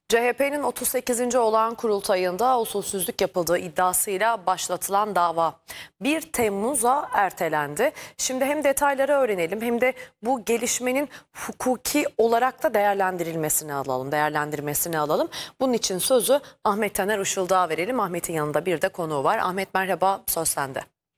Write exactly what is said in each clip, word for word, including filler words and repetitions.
C H P'nin otuz sekizinci olağan kurultayında usulsüzlük yapıldığı iddiasıyla başlatılan dava bir Temmuz'a ertelendi. Şimdi hem detayları öğrenelim hem de bu gelişmenin hukuki olarak da değerlendirilmesini alalım, değerlendirmesini alalım. Bunun için sözü Ahmet Taner Işıldak'a verelim. Ahmet'in yanında bir de konuğu var. Ahmet merhaba, söz sende.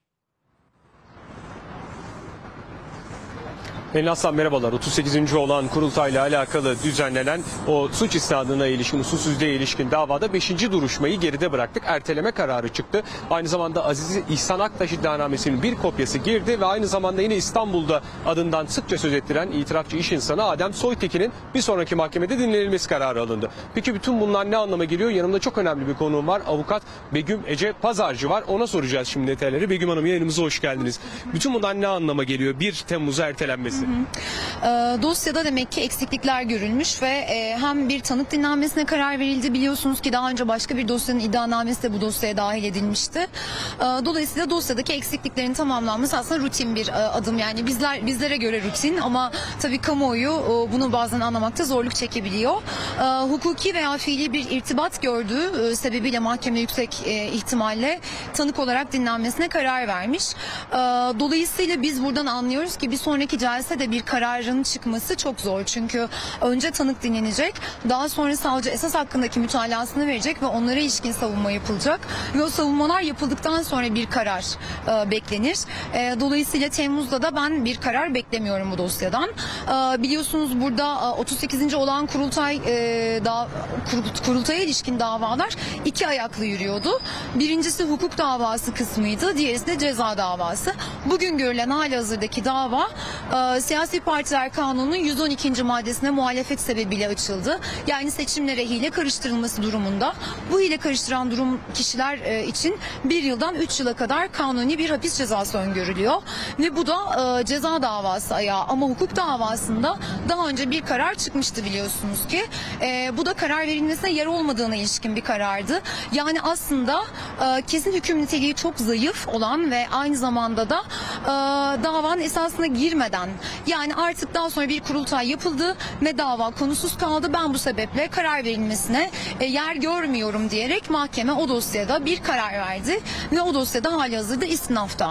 Pelin Aslan merhabalar. otuz sekizinci olan kurultayla alakalı düzenlenen o suç isnadına ilişkin, usulsüzlüğe ilişkin davada beşinci duruşmayı geride bıraktık. Erteleme kararı çıktı. Aynı zamanda Aziz İhsan Aktaş iddianamesinin bir kopyası girdi ve aynı zamanda yine İstanbul'da adından sıkça söz ettiren itirafçı iş insanı Adem Soytekin'in bir sonraki mahkemede dinlenilmesi kararı alındı. Peki bütün bunlar ne anlama geliyor? Yanımda çok önemli bir konuğum var. Avukat Begüm Ece Pazarcı var. Ona soracağız şimdi detayları. Begüm Hanım yayınımıza hoş geldiniz. Bütün bunlar ne anlama geliyor? bir Temmuz'a ertelenmesi. Hı hı. E, dosyada demek ki eksiklikler görülmüş ve e, hem bir tanık dinlenmesine karar verildi. Biliyorsunuz ki daha önce başka bir dosyanın iddianamesi de bu dosyaya dahil edilmişti. E, dolayısıyla dosyadaki eksikliklerin tamamlanması aslında rutin bir e, adım. Yani bizler bizlere göre rutin ama tabii kamuoyu e, bunu bazen anlamakta zorluk çekebiliyor. E, hukuki veya fiili bir irtibat gördüğü e, sebebiyle mahkeme yüksek e, ihtimalle tanık olarak dinlenmesine karar vermiş. E, dolayısıyla biz buradan anlıyoruz ki bir sonraki celse de bir kararın çıkması çok zor. Çünkü önce tanık dinlenecek, daha sonra savcı esas hakkındaki mütalasını verecek ve onlara ilişkin savunma yapılacak. Ve o savunmalar yapıldıktan sonra bir karar e, beklenir. E, dolayısıyla Temmuz'da da ben bir karar beklemiyorum bu dosyadan. E, biliyorsunuz burada e, otuz sekizinci olağan kurultay e, da, kur, kurultaya ilişkin davalar iki ayaklı yürüyordu. Birincisi hukuk davası kısmıydı, diğerisi de ceza davası. Bugün görülen halihazırdaki dava e, Siyasi Partiler Kanunu'nun yüz on ikinci maddesine muhalefet sebebiyle açıldı. Yani seçimlere hile karıştırılması durumunda bu hile karıştıran durum kişiler e, için bir yıldan üç yıla kadar kanuni bir hapis cezası öngörülüyor. Ve bu da e, ceza davası ayağı ama hukuk davasında daha önce bir karar çıkmıştı biliyorsunuz ki. E, bu da karar verilmesine yer olmadığına ilişkin bir karardı. Yani aslında e, kesin hüküm niteliği çok zayıf olan ve aynı zamanda da e, davanın esasına girmeden, yani artık daha sonra bir kurultay yapıldı ve dava konusuz kaldı. Ben bu sebeple karar verilmesine e, yer görmüyorum diyerek mahkeme o dosyada bir karar verdi ve o dosyada halihazırda istinafta.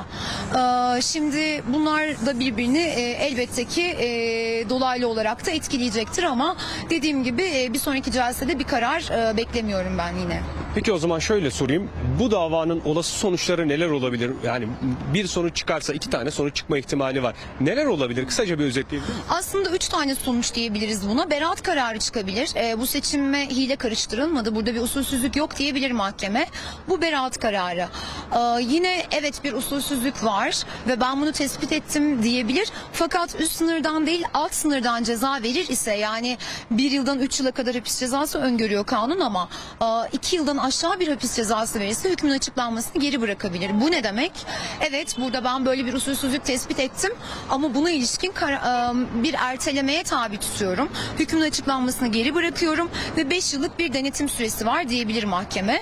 E, şimdi bunlar da birbirini e, elbette ki e, dolaylı olarak da etkileyecektir ama dediğim gibi e, bir sonraki celsede bir karar e, beklemiyorum ben yine. Peki o zaman şöyle sorayım. Bu davanın olası sonuçları neler olabilir? Yani bir sonuç çıkarsa iki tane sonuç çıkma ihtimali var. Neler olabilir? Kısaca bir özetleyebilir misiniz? Aslında üç tane sonuç diyebiliriz buna. Beraat kararı çıkabilir. E, bu seçime hile karıştırılmadı. Burada bir usulsüzlük yok diyebilir mahkeme. Bu beraat kararı. E, yine evet bir usulsüzlük var ve ben bunu tespit ettim diyebilir. Fakat üst sınırdan değil alt sınırdan ceza verir ise, yani bir yıldan üç yıla kadar hapis cezası öngörüyor kanun ama e, iki yıldan aşağı bir hapis cezası verirse hükmün açıklanmasını geri bırakabilir. Bu ne demek? Evet, burada ben böyle bir usulsüzlük tespit ettim ama buna ilişkin bir ertelemeye tabi tutuyorum. Hükmün açıklanmasını geri bırakıyorum ve beş yıllık bir denetim süresi var diyebilir mahkeme.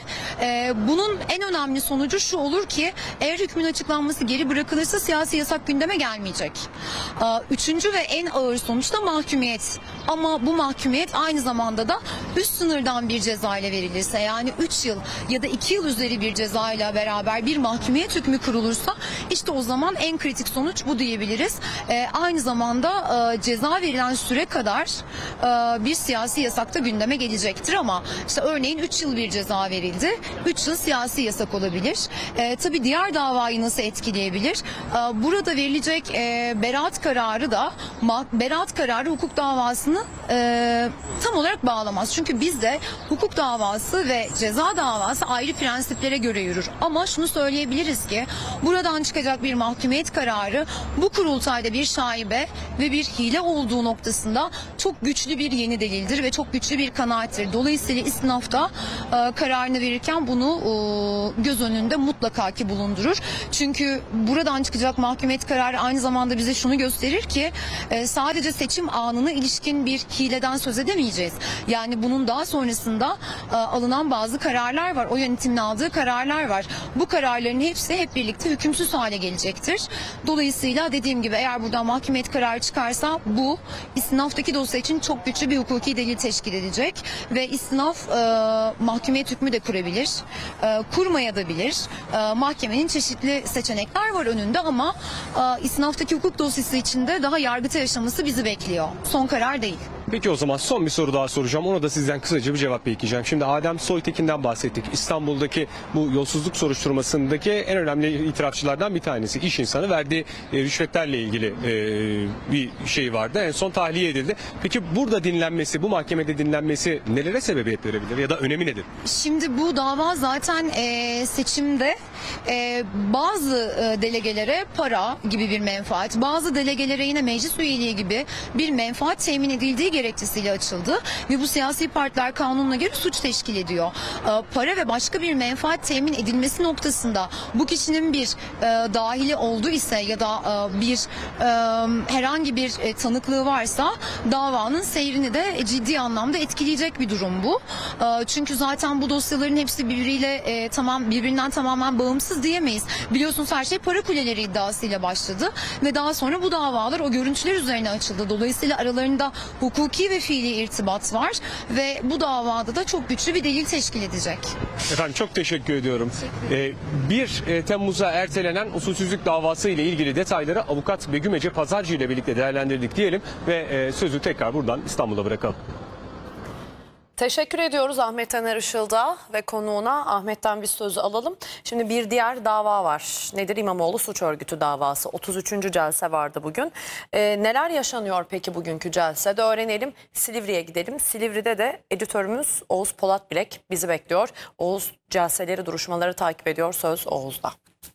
Bunun en önemli sonucu şu olur ki eğer hükmün açıklanması geri bırakılırsa siyasi yasak gündeme gelmeyecek. Üçüncü ve en ağır sonuç da mahkumiyet. Ama bu mahkumiyet aynı zamanda da üst sınırdan bir ceza ile verilirse, yani üç yıl ya da iki yıl üzeri bir ceza ile beraber bir mahkumiyet hükmü kurulursa işte o zaman en kritik sonuç bu diyebiliriz. Ee, aynı zamanda e, ceza verilen süre kadar e, bir siyasi yasak da gündeme gelecektir ama işte örneğin üç yıl bir ceza verildi. üç yıl siyasi yasak olabilir. E, tabii diğer davayı nasıl etkileyebilir? E, burada verilecek e, beraat kararı da beraat kararı hukuk davasını e, tam olarak bağlamaz. Çünkü bizde hukuk davası ve ceza davası ayrı prensiplere göre yürür. Ama şunu söyleyebiliriz ki buradan çıkacak bir mahkumiyet kararı bu kurultayda bir şaibe ve bir hile olduğu noktasında çok güçlü bir yeni delildir ve çok güçlü bir kanaattir. Dolayısıyla istinaf da e, kararını verirken bunu e, göz önünde mutlaka ki bulundurur. Çünkü buradan çıkacak mahkumiyet kararı aynı zamanda bize şunu gösterir ki e, sadece seçim anına ilişkin bir hileden söz edemeyeceğiz. Yani bunun daha sonrasında e, alınan bazı kararlar var. O yönetimin aldığı kararlar var. Bu kararların hepsi hep birlikte hükümsüz hale gelecektir. Dolayısıyla dediğim gibi eğer buradan mahkumiyet kararı çıkarsa bu istinaftaki dosya için çok güçlü bir hukuki delil teşkil edecek ve istinaf e, mahkumiyet hükmü de kurabilir, e, kurmaya da bilir. E, mahkemenin çeşitli seçenekler var önünde ama e, istinaftaki hukuk dosyası içinde daha yargıta aşaması bizi bekliyor. Son karar değil. Peki o zaman son bir soru daha soracağım. Ona da sizden kısaca bir cevap bekleyeceğim. Şimdi Adem Soytekin'den bahsettik. İstanbul'daki bu yolsuzluk soruşturmasındaki en önemli itirafçılardan bir tanesi. İş insanı verdiği e, rüşvetlerle ilgili e, bir şey vardı. En son tahliye edildi. Peki burada dinlenmesi, bu mahkemede dinlenmesi nelere sebebiyet verebilir ya da önemi nedir? Şimdi bu dava zaten e, seçimde e, bazı e, delegelere para gibi bir menfaat, bazı delegelere yine meclis üyeliği gibi bir menfaat temin edildiği gerekçesiyle açıldı ve bu siyasi partiler kanununa göre suç teşkil ediyor. E, para ve başka bir menfaat temin edilmesi noktasında bu kişinin bir e, dahili olduğu ise ya da e, bir e, herhangi bir e, tanıklığı varsa davanın seyrini de ciddi anlamda etkileyecek bir durum bu. E, çünkü zaten bu dosyaların hepsi birbiriyle e, tamam birbirinden tamamen bağımsız diyemeyiz. Biliyorsunuz her şey para kuleleri iddiasıyla başladı ve daha sonra bu davalar o görüntüler üzerine açıldı. Dolayısıyla aralarında hukuki ve fiili irtibat var ve bu davada da çok güçlü bir delil teşkil edecek. Efendim çok teşekkür ediyorum. Ee, bir Temmuz'a ertelenen usulsüzlük davası ile ilgili detayları avukat Begüm Ece Pazarcı ile birlikte değerlendirdik diyelim ve e, sözü tekrar buradan İstanbul'a bırakalım. Teşekkür ediyoruz Ahmet Taner Işıl'da ve konuğuna. Ahmet'ten bir sözü alalım. Şimdi bir diğer dava var. Nedir? İmamoğlu suç örgütü davası. otuz üçüncü celse vardı bugün. Ee, neler yaşanıyor peki bugünkü celsede öğrenelim. Silivri'ye gidelim. Silivri'de de editörümüz Oğuz Polatbilek bizi bekliyor. Oğuz celseleri, duruşmaları takip ediyor. Söz Oğuz'da.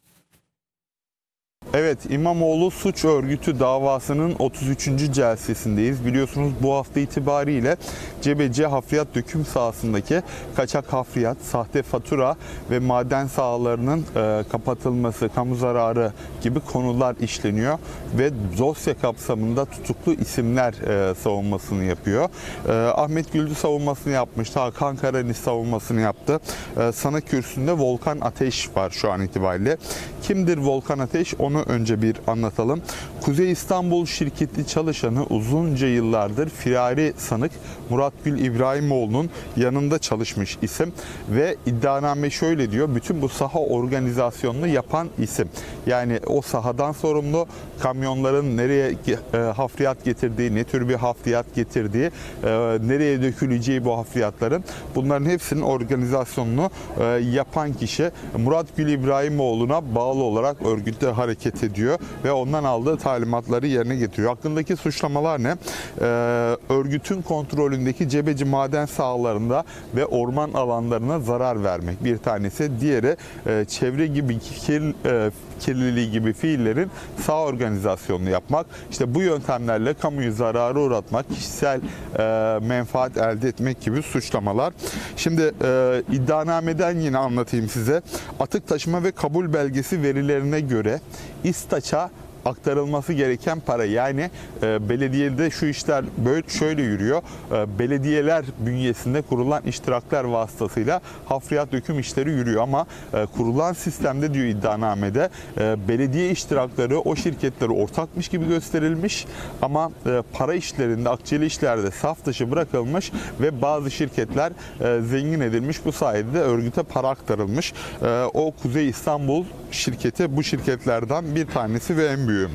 Evet, İmamoğlu suç örgütü davasının otuz üçüncü celsesindeyiz. Biliyorsunuz bu hafta itibariyle Cebeci hafriyat döküm sahasındaki kaçak hafriyat, sahte fatura ve maden sahalarının e, kapatılması, kamu zararı gibi konular işleniyor ve dosya kapsamında tutuklu isimler e, savunmasını yapıyor. E, Ahmet Güldü savunmasını yapmıştı, Hakan Karanis savunmasını yaptı. E, sanık kürsüsünde Volkan Ateş var şu an itibariyle. Kimdir Volkan Ateş? Onu önce bir anlatalım. Kuzey İstanbul şirketi çalışanı, uzunca yıllardır firari sanık Murat Gül İbrahimoğlu'nun yanında çalışmış isim ve iddianame şöyle diyor: bütün bu saha organizasyonunu yapan isim. Yani o sahadan sorumlu, kamyonların nereye e, hafriyat getirdiği, ne tür bir hafriyat getirdiği, e, nereye döküleceği bu hafriyatların, bunların hepsinin organizasyonunu e, yapan kişi Murat Gül İbrahimoğlu'na bağlı olarak örgütte hareket ediyor ve ondan aldığı talimatları yerine getiriyor. Hakkındaki suçlamalar ne? Ee, örgütün kontrolündeki Cebeci maden sahalarında ve orman alanlarına zarar vermek bir tanesi. Diğeri e, çevre gibi kir, e, kirliliği gibi fiillerin sağ organizasyonunu yapmak. İşte bu yöntemlerle kamuyu zarara uğratmak, kişisel e, menfaat elde etmek gibi suçlamalar. Şimdi e, iddianameden yine anlatayım size. Atık taşıma ve kabul belgesi verilerine göre İstaç'a aktarılması gereken para, yani e, belediyede şu işler böyle şöyle yürüyor. E, belediyeler bünyesinde kurulan iştirakler vasıtasıyla hafriyat döküm işleri yürüyor ama e, kurulan sistemde diyor iddianamede e, belediye iştirakları o şirketlere ortakmış gibi gösterilmiş ama e, para işlerinde, akçeli işlerde saf dışı bırakılmış ve bazı şirketler e, zengin edilmiş. Bu sayede de örgüte para aktarılmış. E, o Kuzey İstanbul şirketi bu şirketlerden bir tanesi ve en büyüğü.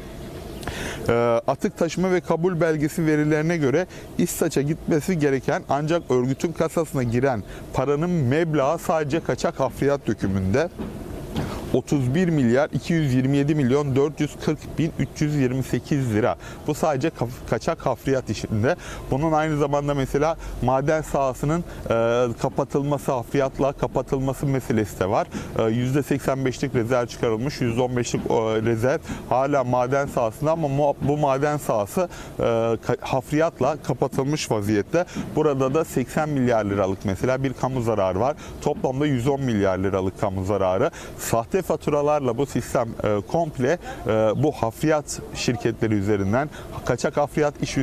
Atık taşıma ve kabul belgesi verilerine göre İstaç'a gitmesi gereken ancak örgütün kasasına giren paranın meblağı sadece kaçak hafriyat dökümünde otuz bir milyar iki yüz yirmi yedi milyon dört yüz kırk bin üç yüz yirmi sekiz lira. Bu sadece kaçak hafriyat işinde. Bunun aynı zamanda mesela maden sahasının e, kapatılması, hafriyatla kapatılması meselesi de var. E, yüzde seksen beşlik rezerv çıkarılmış, yüzde on beşlik e, rezerv hala maden sahasında ama mu, bu maden sahası e, hafriyatla kapatılmış vaziyette. Burada da seksen milyar liralık mesela bir kamu zararı var. Toplamda yüz on milyar liralık kamu zararı. Sahte faturalarla bu sistem e, komple e, bu hafriyat şirketleri üzerinden kaçak hafriyat iş